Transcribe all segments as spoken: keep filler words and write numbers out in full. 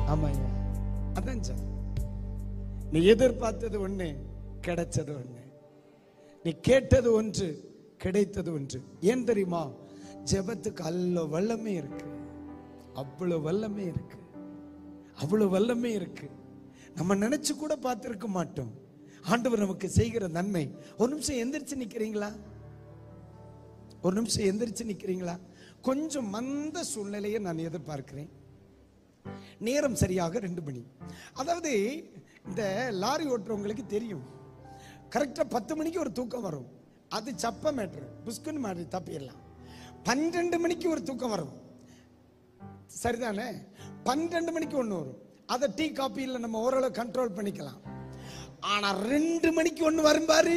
ஆமாய்யா, அதான் சார். நீ எதிர்பார்த்தது ஒண்ணு, கிடைச்சது ஒண்ணு. நீ கேட்டது ஒன்று, கிடைத்தது ஒன்று. ஏன் தெரியுமா? ஜெபத்துக்கு அல்ல வல்லமே இருக்கு, அவ்வளவு வல்லமே இருக்கு, அவ்வளவு வல்லமே இருக்கு. நம்ம நினைச்சு கூட பார்த்திருக்க மாட்டோம் ஆண்டவர் நமக்கு செய்கிற நன்மை. ஒரு நிமிஷம் எந்திரிச்சு நிக்கிறீங்களா? ஒரு நிமிஷம் எந்திரிச்சு நிக்கிறீங்களா? கொஞ்சம் மந்த சூழ்நிலையை நான் எதிர்பார்க்கிறேன். நேரம் சரியாக ரெண்டு மணி. அதாவது இந்த லாரி ஓட்டுறவங்களுக்கு தெரியும், கரெக்டா பத்து மணிக்கு ஒரு தூக்கம் வரும். அது சப்ப மேட்ரு, புஷ்குன்னு மாதிரி தப்பிடலாம். பன்னிரெண்டு மணிக்கு ஒரு தூக்கம் வரும், சரிதானே? பன்னிரெண்டு மணிக்கு ஒன்று வரும், அதை டீ காப்பியில் நம்ம ஓரளவு கண்ட்ரோல் பண்ணிக்கலாம். ஆனா ரெண்டு மணிக்கு ஒன்று வரும் பாரு,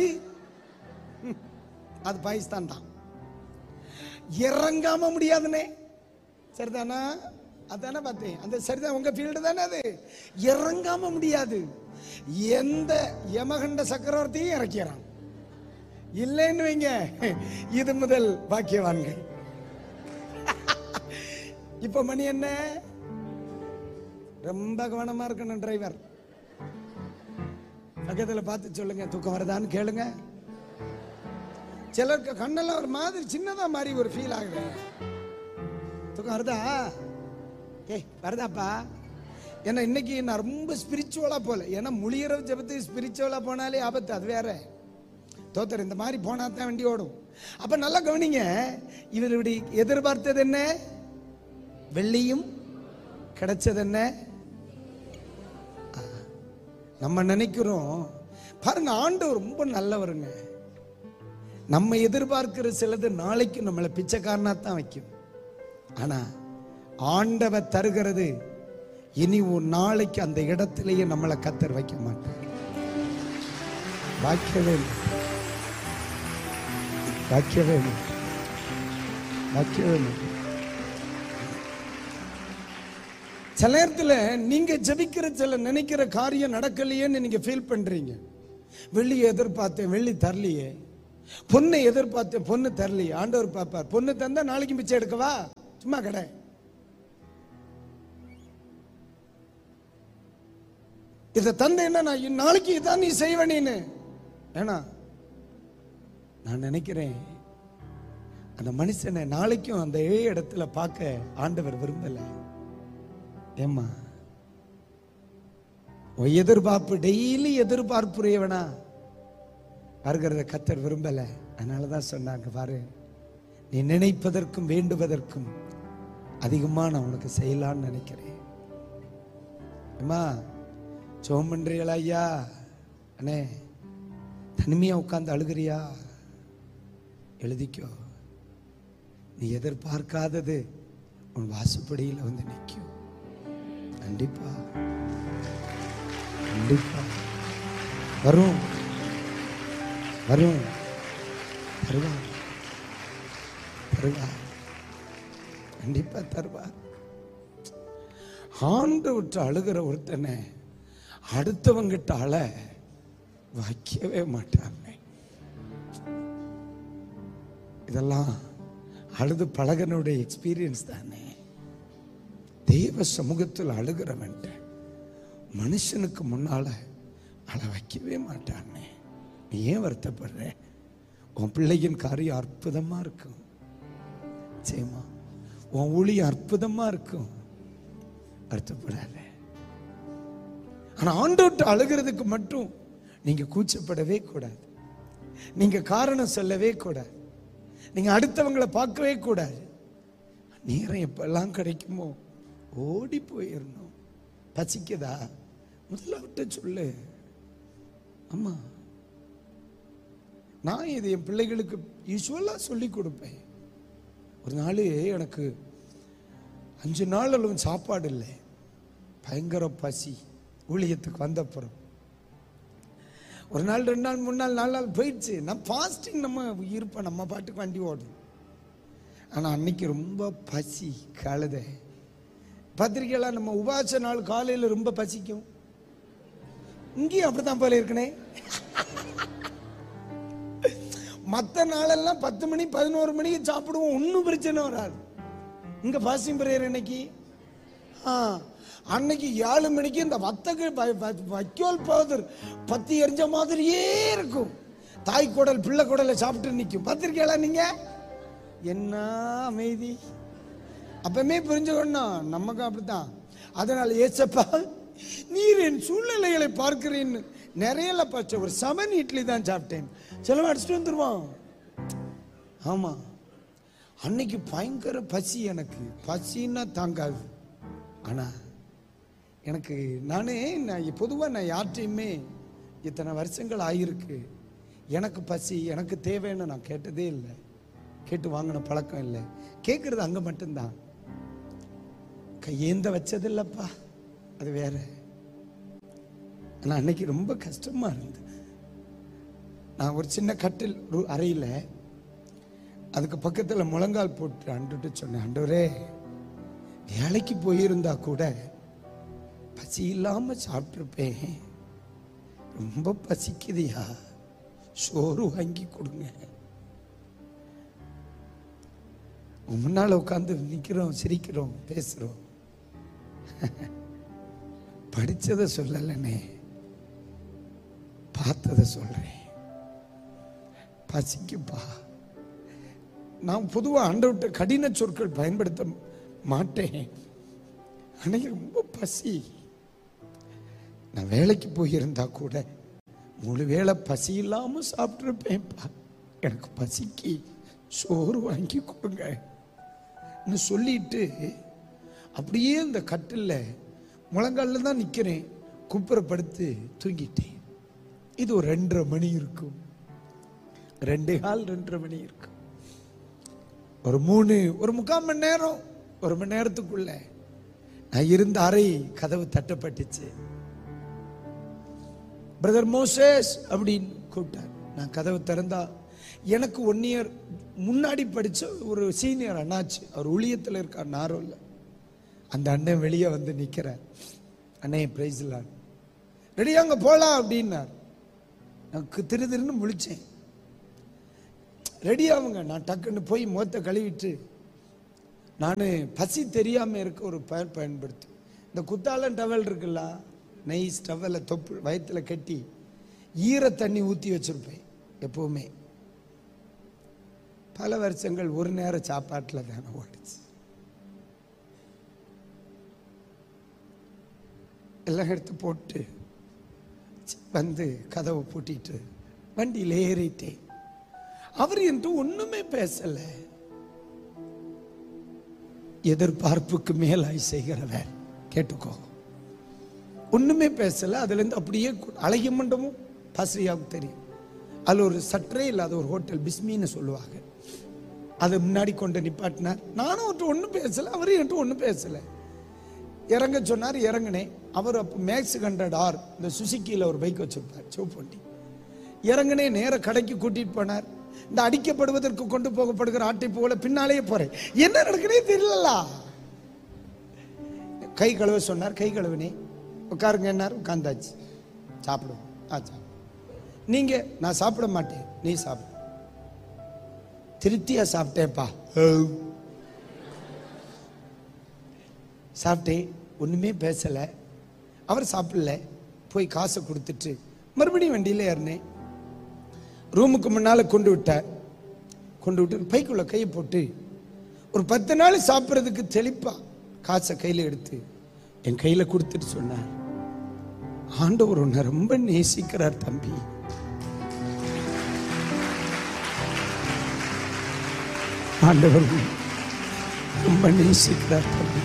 அது பாகிஸ்தான் தான். இறங்காம முடியாதுன்னே, சரிதானா? அதானே பார்த்தேன், அந்த சரிதான், உங்க ஃபீல்டு தானே அது. இறங்காம முடியாது. எந்த யமகண்ட சக்கரவர்த்தியும் இறக்கிறான் இல்லைன்னு வைங்க, இது முதல் பாக்கியவான்கள். இப்ப மணி என்ன? ரொம்ப கவனமா இருக்கணும் டிரைவர். பக்கத்துல பார்த்து சொல்லுங்க, தூக்கம் வருதான்னு கேளுங்க. சிலருக்கு கண்ணெல்லாம் ஒரு மாதிரி சின்னதா மாதிரி ஒரு ஃபீல் ஆகுது. தூக்கம் வருதா? ஏய் வருதாப்பா? ஏன்னா இன்னைக்கு நான் ரொம்ப ஸ்பிரிச்சுவலா போல. ஏன்னா முழியரவு ஜெபத்துக்கு ஸ்பிரிச்சுவலா போனாலே ஆபத்து, அது வேற. தோத்தர் இந்த மாதிரி போனா தான் வண்டி ஓடும். அப்ப நல்லா கவனிங்க, இவர் இப்படி எதிர்பார்த்தது என்ன? வெள்ளியும். கிடைச்சது என்ன? நம்ம நினைக்கிறோம் பாருங்க, ஆண்டவர் ரொம்ப நல்லவருங்க. நம்ம எதிர்பார்க்கிற சிலது நாளைக்கு நம்மளை பிச்சைக்காரனா தான் வைக்கும். ஆனா ஆண்டவர் தருகிறது இனி ஒரு நாளைக்கு அந்த இடத்திலேயே நம்மளை கத்தர் வைக்க மாட்டார். வாக்கியவே வாக்கியவே வாக்கியவே சில நேரத்தில் நீங்க ஜெபிக்கிற சில நினைக்கிற காரியம் நடக்கலையேன்னு நீங்க ஃபீல் பண்றீங்க. வெள்ளியை எதிர்பார்த்தேன், வெள்ளி தரலையே. பொண்ணை எதிர்பார்த்தேன், பொண்ணு தரலையே. ஆண்டவர் பார்ப்பார், பொண்ணு தந்தா நாளைக்கு பிச்சை எடுக்கவா? சும்மா கடை. இதை தந்தேன்னா நான் நாளைக்கு இதான் நீ செய்வனேன்னு. ஏன்னா நான் நினைக்கிறேன் அந்த மனுஷனை நாளைக்கும் அந்த ஏழு இடத்துல பார்க்க ஆண்டவர் விரும்பல. ஏமா எதிர்பார்ப்பு டெய்லி எதிர்பார்ப்புடையவனா வருகிறத கத்தர் விரும்பல. அதனாலதான் சொன்னாங்க, பாரு நீ நினைப்பதற்கும் வேண்டுவதற்கும் அதிகமா நான் உனக்கு செய்யலான்னு நினைக்கிறேன். ஏமா சோம் பண்றீங்களா ஐயா? அண்ணே தனிமையா உட்கார்ந்து அழுகிறியா? எழுதிக்கோ, நீ எதிர்பார்க்காதது உன் வாசுப்படியில் வந்து நிற்கும். கண்டிப்பா கண்டிப்பா வரும் வரும் தருவார் தருவார் கண்டிப்பா தருவார். ஆண்டு விட்டு அழுகிற ஒருத்தனை அடுத்தவங்கிட்ட அழ வைக்கவே மாட்டாங்க. இதெல்லாம் அழுது பழகனுடைய எக்ஸ்பீரியன்ஸ் தானே. தேவ சமூகத்தில் அழுகிறவன் மனுஷனுக்கு முன்னால அழ வைக்கவே மாட்டானே. நீ ஏன் வருத்தப்படுற? உன் பிள்ளையின் காரியம் அற்புதமா இருக்கும், சேமா உன் ஊழியம் அற்புதமா இருக்கும், வருத்தப்படாத. ஆனா ஆண்டோட்டு அழுகிறதுக்கு மட்டும் நீங்க கூச்சப்படவே கூடாது. நீங்க காரணம் சொல்லவே கூடாது. நீங்க அடுத்தவங்களை பார்க்கவே கூடாது. நேரம் எப்பெல்லாம் கிடைக்குமோ ஓடி போயிடணும். பசிக்குதா? முதல்ல விட்டு சொல்லு. அம்மா நான் இது என் பிள்ளைகளுக்கு யூஸ்வலா சொல்லி கொடுப்பேன். ஒரு நாள் எனக்கு அஞ்சு நாள் அளவு சாப்பாடு இல்லை, பயங்கர பசி. ஊழியத்துக்கு வந்தப்புறம் ஒரு நாள் ரெண்டு நாள் மூணு நாள் நாலு நாள் போயிடுச்சு. நான் ஃபாஸ்டிங் நம்ம இருப்பேன், நம்ம பாட்டுக்கு வண்டி ஓடும். ஆனால் அன்னைக்கு ரொம்ப பசி கழுத. பத்திரிக்கையெல்லாம் நம்ம உபாச நாள் காலையில் ரொம்ப பசிக்கும். இங்கேயும் அப்படித்தான் போல இருக்கனே. மற்ற நாளெல்லாம் பத்து மணி பதினோரு மணிக்கு சாப்பிடுவோம், ஒன்றும் பிரச்சனை வராது. இங்க ஃபாஸ்டிங் பிரேயர் இன்னைக்கு. அன்னைக்கு ஏழு மணிக்கு இந்த வத்தக்கு வைக்கோல் பவுடர் பத்தி எரிஞ்ச மாதிரியே இருக்கும். தாய் குடல் பிள்ளை குடலை சாப்பிட்டு நிற்கும். பார்த்திருக்கீங்களா நீங்க? என்ன அமைதி! அப்பமே புரிஞ்சுக்கணும், நமக்கு அப்படித்தான். அதனால ஏசப்பா நீர் என் சூழ்நிலைகளை பார்க்கிறேன்னு நிறைய பச்சை ஒரு செவன் இட்லி தான் சாப்பிட்டேன். செலவு அடிச்சுட்டு வந்துருவான். ஆமா, அன்னைக்கு பயங்கர பசி. எனக்கு பசின்னா தாங்காது. ஆனா எனக்கு நானே நான் பொதுவாக நான் யார்ட்டையுமே இத்தனை வருஷங்கள் ஆகியிருக்கு எனக்கு பசி எனக்கு தேவைன்னு நான் கேட்டதே இல்லை. கேட்டு வாங்கின பழக்கம் இல்லை. கேட்கறது அங்கே மட்டும்தான். கையேந்த வச்சது இல்லப்பா, அது வேற. ஆனால் அன்னைக்கு ரொம்ப கஷ்டமா இருந்தது. நான் ஒரு சின்ன கட்டில் ஒரு அறையில் அதுக்கு பக்கத்தில் முழங்கால் போட்டு அண்டுட்டு சொன்னேன், ஆண்டவரே வேலைக்கு போயிருந்தா கூட பசி இல்லாம சாப்பிட்டுருப்பேன், ரொம்ப பசிக்குதியா, சோறு வாங்கி கொடுங்க. முன்னால உட்காந்து நிக்கிறோம், சிரிக்கிறோம், பேசுறோம். படிச்சதை சொல்லலனே, பார்த்ததை சொல்றேன். பசிக்குப்பா. நான் பொதுவாக ஆண்டவர்கிட்ட கடின சொற்கள் பயன்படுத்த மாட்டேன். அன்னைக்கு ரொம்ப பசி. நான் வேலைக்கு போயிருந்தா கூட முழு வேளை பசி இல்லாம சாப்பிட்டுருப்பேன்ப்பா, எனக்கு பசிக்கு சோறு வாங்கி கொடுங்க சொல்லிட்டு அப்படியே இந்த கட்டில் முழங்காலில் தான் நிற்கிறேன். குப்புறப்படுத்து தூங்கிட்டேன். இது ஒரு ரெண்டரை மணி இருக்கும், ரெண்டே கால் ரெண்டரை மணி இருக்கும். ஒரு மூணு ஒரு முக்கால் மணி நேரம் ஒரு மணி நேரத்துக்குள்ள நான் இருந்த அறை கதவு தட்டப்பட்டுச்சு. பிரதர் மோசேஸ் அப்படின்னு கூப்பிட்டார். நான் கதவு திறந்தா எனக்கு ஒன் இயர் முன்னாடி படிச்ச ஒரு சீனியர் அண்ணாச்சு, அவர் ஊழியத்தில் இருக்கார் நாரோல்ல. அந்த அண்ணன் வெளியே வந்து நிற்கிறார். அண்ணே பிரைஸ்லாம் ரெடி, அங்க போலாம் அப்படின்னார். எனக்கு திரு திருன்னு முழிச்சேன். ரெடி ஆகுங்க. நான் டக்குன்னு போய் முகத்தை கழுவிட்டு நான் பசி தெரியாம இருக்க ஒரு பெயர் பயன்படுத்தி இந்த குத்தாலம் டவல் இருக்குல்ல, நைஸ் டவலை தொப்பு வயிற்றுல கட்டி ஈர தண்ணி ஊற்றி வச்சிருப்பேன் எப்பவுமே. பல வருஷங்கள் ஒரு நேரம் சாப்பாட்டில் தானே ஓடிச்சு. எல்லாம் எடுத்து போட்டு வந்து கதவை பூட்டிட்டு வண்டியில் ஏறிட்டேன். அவர் என்று ஒண்ணுமே பேசல. எதிர்பார்ப்புக்கு மேலாய் செய்கிறவர், கேட்டுக்கோ. ஒண்ணுமே பேசல. அதுல இருந்து அப்படியே அழகிய மண்டபம் பாஸ்ரியாவுக்கு தெரியும். அதுல ஒரு சற்றே இல்லாத ஒரு ஹோட்டல் பிஸ்மின்னு சொல்லுவாங்க. அது முன்னாடி கொண்டு நிப்பாட்டினார். நானும் அவர்கிட்ட ஒன்றும் பேசல, அவரும் என்கிட்ட ஒன்றும் பேசல. இறங்க சொன்னார், இறங்கினேன். அவர் அப்போ மேக்ஸ் ஹண்ட்ரட் ஆர் இந்த சுசுக்கியில் ஒரு பைக் வச்சிருப்பார், சிவப்பு வண்டி. இறங்கினே நேர கடைக்கு கூட்டிட்டு போனார். இந்த அடிக்கப்படுவதற்கு கொண்டு போகப்படுகிற ஆட்டை போல பின்னாலேயே போறேன். என்ன நடக்குனே தெரியல. கை கழுவ சொன்னார், கை கழுவினே. உட்காருங்க என்னார், உட்காந்தாச்சு. சாப்பிடுவோம். ஆச்சா நீங்க? நான் சாப்பிட மாட்டேன், நீ சாப்பிடு. திருப்தியா சாப்பிட்டேன்ப்பா. சாப்பிட்டேன், ஒண்ணுமே பேசல. அவர் சாப்பிடல. போய் காசை கொடுத்துட்டு மறுபடியும் வண்டியில ஏறினேன். ரூமுக்கு முன்னால கொண்டு விட்டார். கொண்டு விட்டு பைக்குள்ள கையை போட்டு ஒரு பத்து நாள் சாப்பிட்றதுக்கு தெளிப்பா காசை கையில எடுத்து என் கையில கொடுத்துட்டு சொன்னார், ஆண்டவர் உன்னை ரொம்ப நேசிக்கிறார் தம்பி. ஆண்டவர் ரொம்ப நேசிக்கிறார் தம்பி.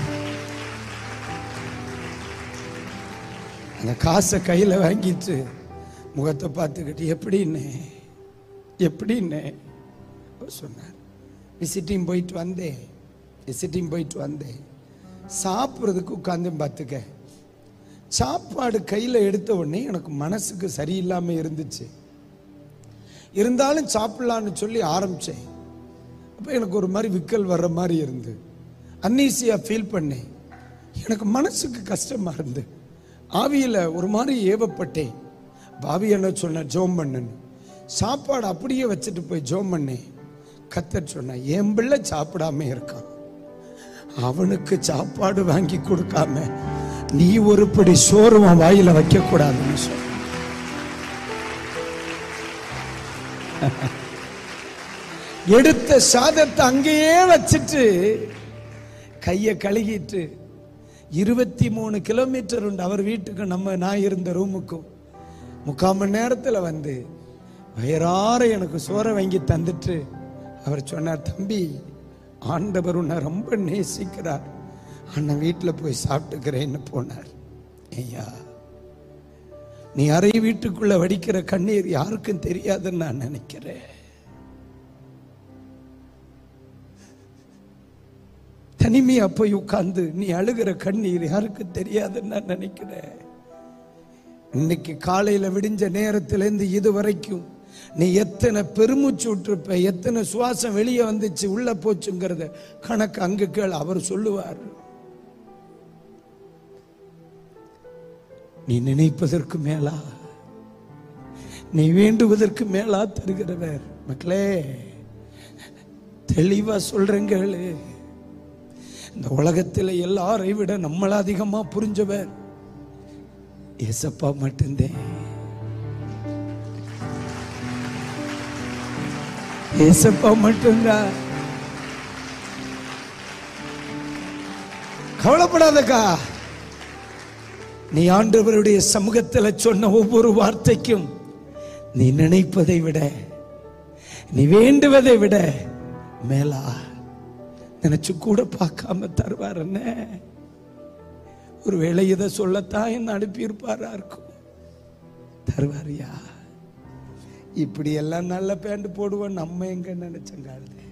அந்த காசை கையில வாங்கிட்டு முகத்தை பார்த்துக்கிட்டு எப்படின்னு எப்படின்னு சொன்னார். விசிட்டிங் போயிட்டு வந்தேன் விசிட்டிங் போயிட்டு வந்தேன் சாப்பிட்றதுக்கு உட்காந்து பார்த்துக்க. சாப்பாடு கையில் எடுத்த உடனே எனக்கு மனசுக்கு சரியில்லாமல் இருந்துச்சு. இருந்தாலும் சாப்பிடலான்னு சொல்லி ஆரம்பித்தேன். அப்போ எனக்கு ஒரு மாதிரி விக்கல் வர்ற மாதிரி இருந்து அன்னீசியாக ஃபீல் பண்ணேன். எனக்கு மனசுக்கு கஷ்டமாக இருந்து ஆவியில் ஒரு மாதிரி ஏவப்பட்டேன். பாவி என்ன சொன்ன, ஜோம் பண்ணுன்னு. சாப்பாடு அப்படியே வச்சுட்டு போய் ஜோம் பண்ணேன். கத்தர் சொன்ன, என் பிள்ளை சாப்பிடாம இருக்கான், அவனுக்கு சாப்பாடு வாங்கி கொடுக்காம நீ ஒரு படி சோறு உன் வாயில வைக்க கூடாதுன்னு சொல்ல. எடுத்த சாதத்தை அங்கேயே வச்சுட்டு கைய கழுகிட்டு இருபத்தி மூணு கிலோமீட்டர் உண்டு அவர் வீட்டுக்கு, நம்ம நான் இருந்த ரூமுக்கும். முக்கால் மணி நேரத்துல வந்து வயிறார எனக்கு சோறை வாங்கி தந்துட்டு அவர் சொன்னார், தம்பி ஆண்டவர் உன்னை ரொம்ப நேசிக்கிறார், அண்ணன் வீட்டில் போய் சாப்பிட்டுக்கிறேன்னு போனார். ஐயா, நீ அறை வீட்டுக்குள்ள வடிக்கிற கண்ணீர் யாருக்கும் தெரியாதுன்னு நான் நினைக்கிறேன். தனிமையா போய் உட்கார்ந்து நீ அழுகிற கண்ணீர் யாருக்கு தெரியாதுன்னு நான் நினைக்கிறேன். இன்னைக்கு காலையில விடிஞ்ச நேரத்திலிருந்து இது வரைக்கும் நீ எத்தனை பெருமூச்சு விட்டுருப்ப, எத்தனை சுவாசம் வெளியே வந்துச்சு உள்ள போச்சுங்கிறத கணக்கு அங்கு கேள், அவர் சொல்லுவார். நீ நினைப்பதற்கு மேலா, நீ வேண்டுவதற்கு மேலா தருகிறவர். மக்களே, தெளிவா சொல்றேங்களே, இந்த உலகத்தில் எல்லாரை விட நம்மள அதிகமா புரிஞ்சவர் ஏசப்பா மட்டும்தான். ஏசப்பா மட்டும்தான். கவலைப்படாதக்கா, நீ ஆண்டவருடைய சமூகத்தில் சொன்ன ஒவ்வொரு வார்த்தைக்கும் நீ நினைப்பதை விட, நீ வேண்டுவதை விட மேலா நினைச்சு கூட பார்க்காம தருவார். என்ன ஒருவேளை இதை சொல்லத்தான் என்ன அனுப்பியிருப்பாரா இருக்கும், தருவாரியா. இப்படி எல்லாம் நல்ல பேண்ட் போடுவோம் நம்ம எங்க நினைச்சங்கால